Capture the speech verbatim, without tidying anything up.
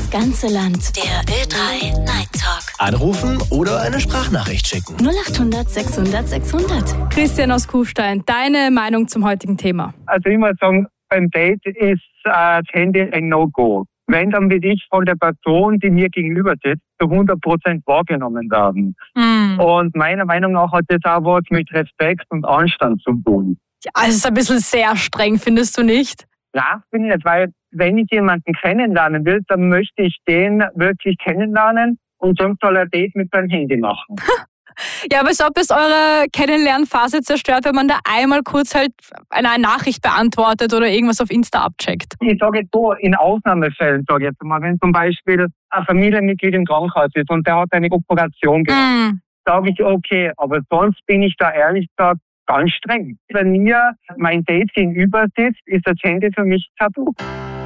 das ganze Land. Der Ö drei Night Talk. Anrufen oder eine Sprachnachricht schicken. null acht hundert sechshundert sechshundert. Christian aus Kufstein, deine Meinung zum heutigen Thema? Also ich muss sagen, beim Date ist äh, das Handy ein No-Go. Wenn, dann will ich von der Person, die mir gegenüber sitzt, zu hundert Prozent wahrgenommen werden. Mm. Und meiner Meinung nach hat das auch was mit Respekt und Anstand zu tun. Ja, es ist ein bisschen sehr streng, findest du nicht? Ja, finde ich nicht, weil wenn ich jemanden kennenlernen will, dann möchte ich den wirklich kennenlernen und sonst soll er ein Date mit seinem Handy machen. Ja, aber als ob es eure Kennenlernphase zerstört, wenn man da einmal kurz halt eine Nachricht beantwortet oder irgendwas auf Insta abcheckt. Ich sage jetzt so, in Ausnahmefällen, sage ich jetzt mal, wenn zum Beispiel ein Familienmitglied im Krankenhaus ist und der hat eine Operation gemacht, mm. sage ich okay, aber sonst bin ich da ehrlich gesagt ganz streng. Wenn mir mein Date gegenüber sitzt, ist das Handy für mich tabu.